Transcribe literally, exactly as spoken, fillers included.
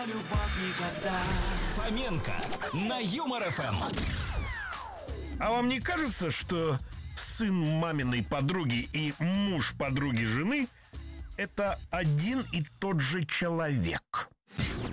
любовь никогда. Фоменко на Юмор ФМ. А вам не кажется, что сын маминой подруги и муж подруги жены — это один и тот же человек?